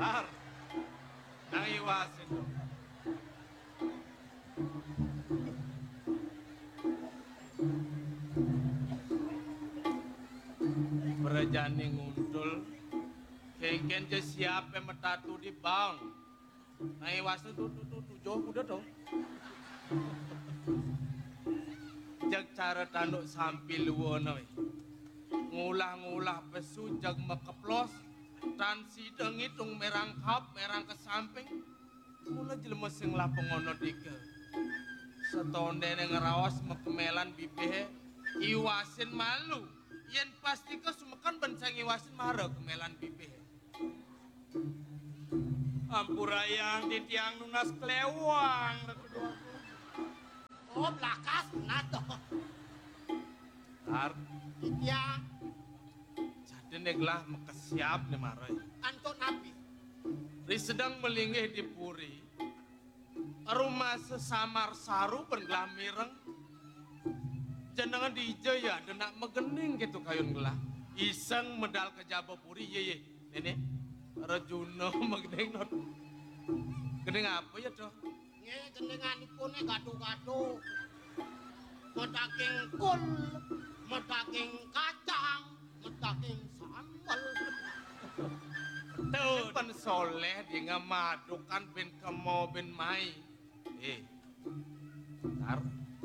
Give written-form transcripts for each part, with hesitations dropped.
Tar, nang iwasin dong. Berjani ngundul, keken je siapa metatu di bang. Nang iwasin tuh jauh udah dong. Jak cara tanduk sambil luwana ngulah-ngulah pesu jag mekeplos tan sideng itung merangkap merang ke samping mula jelema sing lah pengono dike setonde ngerawas mekemelan bibeh iwasin malu yen pasti ke sumekan bencang iwasin mara kemelan bibeh ampurayang di tiang nunas klewang oh belakas nato tar tiang jadi neglah mekesiap nih marai anto nabi Ri sedang melinggih di puri rumah sesamar saru pengelah mireng jenengan di ya denak megening gitu kayun gelah iseng medal ke jaba puri ye nenek Rajuno megening not gening apa ya toh nge gendenganipun gaduh-gaduh medaking kul medaking kacang medaking sambal tuh pen soleh di ngamadukan ben kemo ben mai tar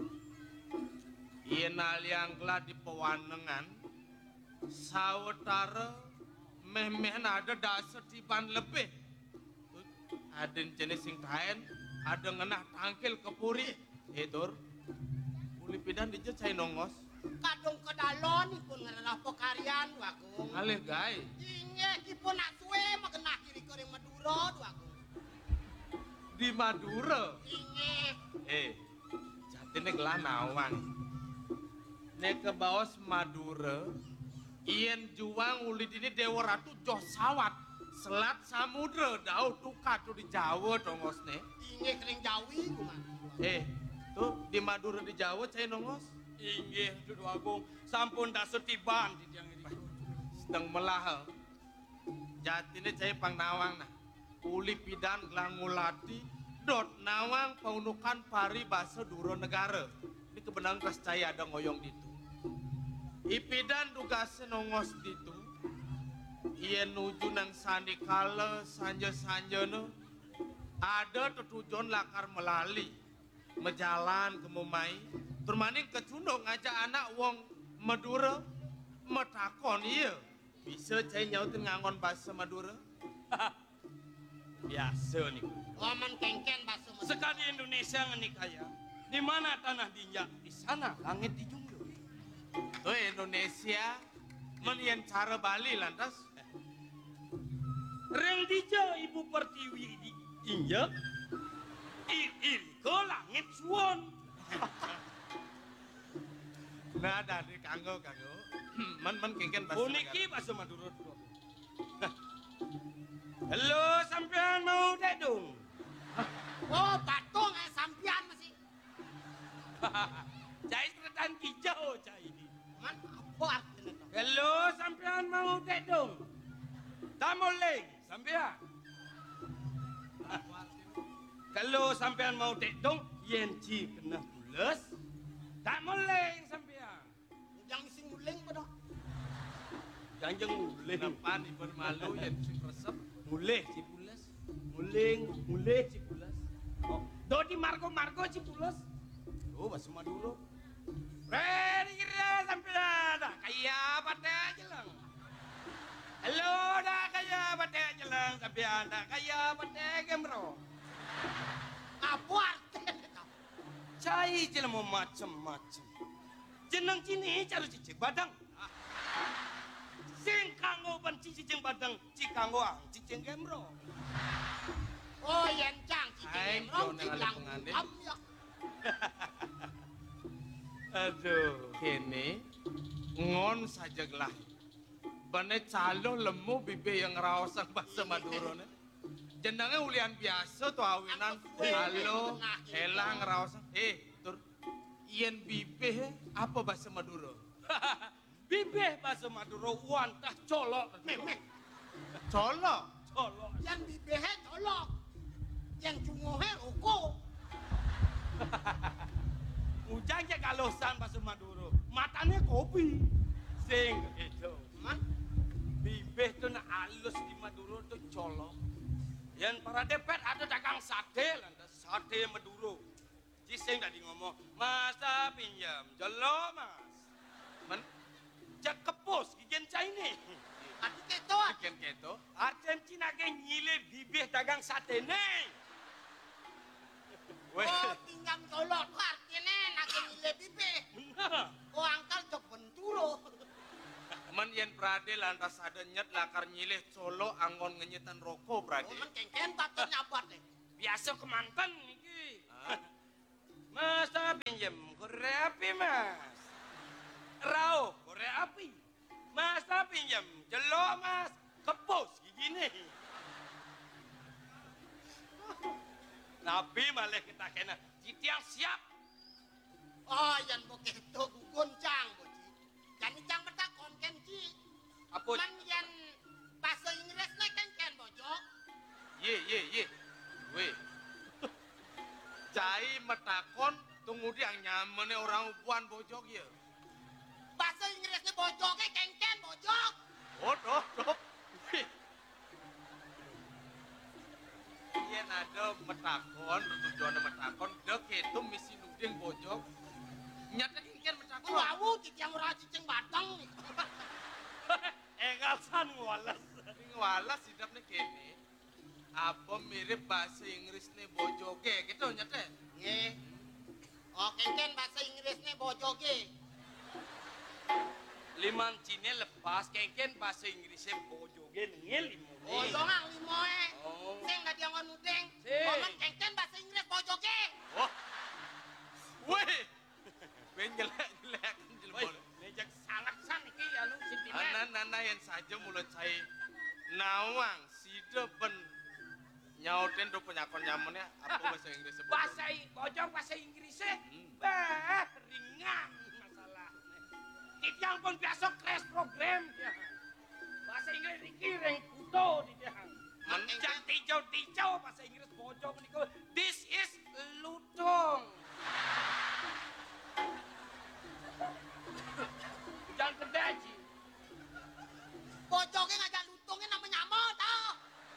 Ina liang gelah di pewanengan sawetara meh ada dasar tiban lebih ada jenis sing kain ada ngenah tangkil ke puri tur uli pidan dijat saya nongos kadung kedalon pun ngerana pekarian wakung alih gai inge kipun nak suwe magenah kiri kering Madura wakung di Madura inge jatine gelah nawang nek ke bawas Madura ien juang ulit ini Dewa Ratu joh sawat selat samudra dauh tukat tuh di Jawa dongos nih inge kering jawi kuman tuh di Madura di Jawa saya nongos inggih Dudu Agung sampun dasar tiban di tiang ini sedang melahel jatine saya pang nawang nah uli pidan gelangulati dot nawang paunukan pari basa duro negara ini kebenangan kas caya ada ngoyong ditu ipidan tugasnya nongos ditu iya nuju nang sandikala sanja-sanjana ada tujuan lakar melali mejalan ke Mumai termaning kecundong ngajak anak wong Madura metakon iya bisa saya nyautin ngangon bahasa Madura biasa nih waman kengken basu Madura sekali Indonesia ngeni kaya di mana tanah dinjak di sana langit dijunjung tuh Indonesia menien cara Bali lantas reng dija ibu pertiwi di injak ke langit suwon nah dari kanggo men kengken bahasa uniki bahasa Madura dulu halo sampean mau dedung oh batung sampian masih cai seretan kijau cai man apa artinya toh halo sampean mau dedung tamoleng sampean kalau sampean mau dedung yen ci kena bules tak moleng sampean yang sing muling pada janjeng mulih depan ibon malu yang sing resep mulih ci bules mulih ci bules oh do di margo ci bules oh bahasa Madura ready kira sampean dah kaya pada jelang halo dah kaya pada jelang sampean dah kaya pada gemro apa artinya toh cai jelema macem-macem jeneng cini cari cicing badang sing kanggo benci cicing badang cikanggo ang cicing gemro oh yen cang Aing cicing rong kau cilang nengalih pengantin. am ya aduh kene ngon saja gelah bane calo lemu bibe yang ngerawasan bahasa Madura nih jenengnya ulian biasa tuh awinan halo elang ngerawasan tur ien bibe apa bahasa Madura bibeh bahasa Madura wantah colok memeh colok colok Yang bibehe colok. Yang cungohe rokok. Ujangnya kalosan bahasa Maduro. Matanya kopi. Sing itu. Man, Bibeh tuh na alus di Maduro tuh colok. Yang para depet ada dagang sate lantas sate Maduro. Ciseng tadi ngomong, masa pinjam, jelo mas. Men, jak kepus, gigen Chinese. ati keto. Bikin keto. Argentina ke nyile bibih dagang sate nih. Weh, Oh, pinjam colok tuh artinya nak nile bibe. bener. Oh, angkal jok benturo. Men yen prade lantas ada nyet lakar nyilih colo anggon ngenyetan rokok Oh, prade. man kengken patut nyabat deh. Biasa kemantan niki. Hah? Masa pinjam korek api mas. Rao korek api. Masa pinjam jelo mas. Kepus gini. Nabi malah kita kena jitiang siap. Oh, yan begitu goncang boci. Yan icang bertakon kenci. Apa? Man yan bahasa Inggris nih ken bojok. Ye. Weh. Cai metakon tunggu dia nyamene orang upuan bojok ya. Bahasa Inggris nih bojoknya ken bojok. Oh, dok. Weh. Yen ada metakon, tujuan metakon, dek itu misi nuding bojok. Nyata ingin metakon. Wawu cicing ora cicing batang nih. Engasan walas. Ini walas hidupnya kene. Apa mirip bahasa Inggris nih bojoge gitu nyata. Nggih. Oh, ken bahasa Inggris nih bojoknya. Liman Cine lepas kengken bahasa Inggrisnya bojoge nengel limo. Oh, dongang limoe. Oh. Sing nggak dia nuding. Sing. Oh, man ken bahasa Inggris bojoknya. Oh. Weh. Ben jelek kan Woi, jelek. mejak sangat san iki anu sentimen. Anak yang saja mulai cai nawang sida ben nyautin do penyakon nyamunnya apa bahasa Inggris sebut. Bojong bahasa Inggrisnya. Hmm. Bah, ringan masalah. Titiang pun biasa crash program dia. Bahasa Inggris iki reng kuto di dia. Mencang tijau bahasa Inggris bojong niku. This is lutong. Jangan kedaji. Bojoknya ngajak lutungnya nama nyamot tau.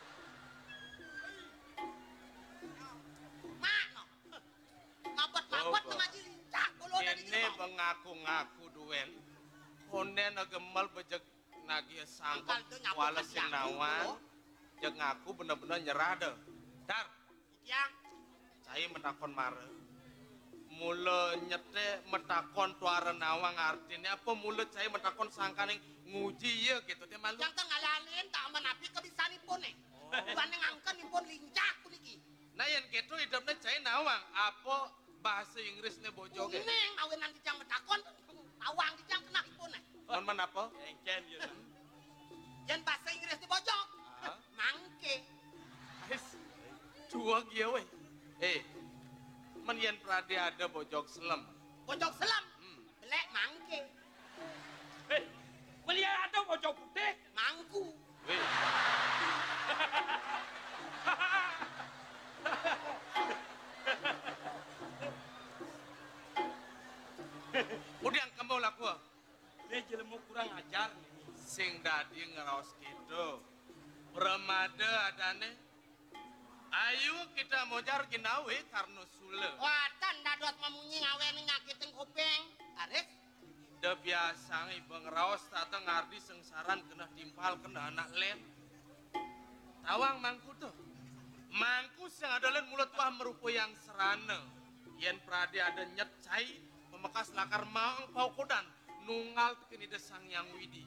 Mana? Ngabot-ngabot Oh, ngaji lincah kalau dari Ini mengaku-ngaku duen. Konen gemal bejek nagi sangkep Angkal tuh nyapuk walas kan sing jago, nawang. oh. Jek ngaku bener-bener nyerah deh. Dar, Yang cai metakon mare. Mula nyete metakon tuara nawang artinya apa mula cai metakon sangkaning nguji ya gitu teh malu. yang tengalalin tak menapi kebiasaan pun nih. Bukan yang angkat pun lincah kuniki. Nah yang gitu hidupnya cai nawang apa bahasa Inggrisnya bojoge. Kuning awin nanti yang metakon awang di yang kena pun nih. Mon apa? Engken ya. Yang bahasa Inggris di bojok. Ah. Mangke. Ais, dua gia weh. Men yen prade ada bojok selem. Bojok selam. Hmm. Belek mangke. Melihat ada bojong putih. Mangku. Weh. Udah yang kamu laku. Dia jelemu kurang ajar nih. Sing dadi ngeraos gitu. Remada adane. Ayo kita mojar ginawe karena sule. Watan dadot memunyi ngawen nyakitin kuping. Aris. Da biasa ibu ngeraos tata ngardi sengsaran kena timpal kena anak lem. Tawang mangku tuh. Mangku sing adalah mulut wah merupa yang serana. Yen prade ada nyet cai memekas lakar maang paukodan nunggal kini desang yang widi.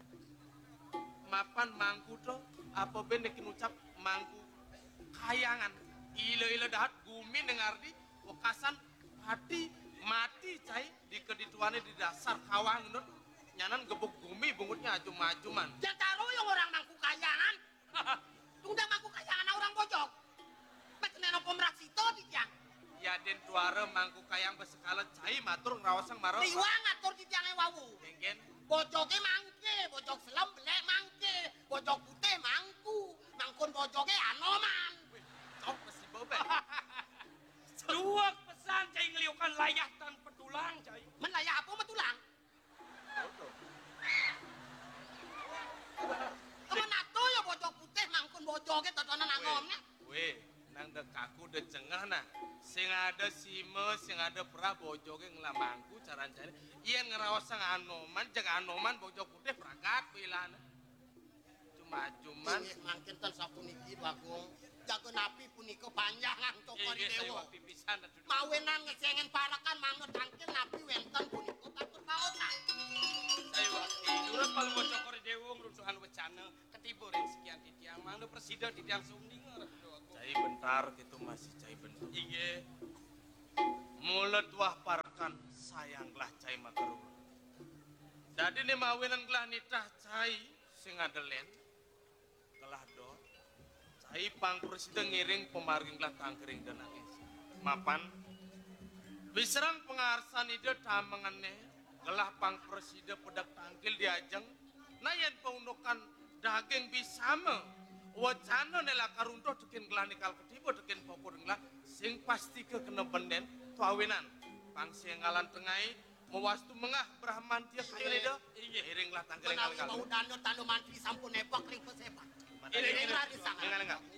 Mapan mangku tuh apa benek ucap mangku kayangan. Ilo dahat gumi dengardi wakasan hati mati cai di kedituannya di dasar kawang nut nyanan gebuk gumi bungutnya ajum-ajuman. Jangan taruh yang orang mangku kayangan. Tunggu mangku kayangan orang bojok. Macam neno pemerak situ di tiang. Ya den tuara mangku kayang besekala cai matur ngrawasang maro. Liwang ngatur di tiangnya wawu. Genggen. Bojoknya mangke, bojok selam belek mangke, bojok putih mangku, mangkun bojoke anoman. Cok mesti bobek. Dua pesan cai ngeliukan layah tanpa tulang cai. Men layah apa mah tulang? Kemana tuh ya bojok putih mangkun bojoke totonan angomnya. Weh, nang de kaku de cengah nah. Sing ada sime, sing ada pra bojoke ngelamangku caran-caran. Iyan ngeraosang anoman, jaga anoman bojok putih prakat pilana. Cuma-cuman mangkin ten sapuniki Bagong. Jago napi punika panjangan toko di dewa. pipisan atuh. Mawenan ngecengen parakan manut angkin napi wenten punika patut paotan. Saya waktu durus paling bocok kori dewo ngerusuhan wacana ketibur yang sekian titiang mana presiden titiang sumning Cai bentar gitu masih cai bentar. Iye. Mulut wah parakan sayanglah cai makarul. Jadi nih mawinan gelah nitah cai sing adelen kelah do. Cai pang presiden ngiring pemarging gelah tangkering dan nangis. Mapan. Biserang pengarsan ide tamengane gelah pang presiden pedak tangkil diajeng. Nayan paundukan daging bisame. Wacana nela karundoh dekin gelah nikal ketiba dekin pokok gelah sing pasti ke kena benden tuawinan pangsiengalan tengai mewastu mengah brahman dia kayu leda iring lah tangkering Menawi mau danur tanu mantri sampun nebak ring pesepak. Ini Ini lari sangat. enggak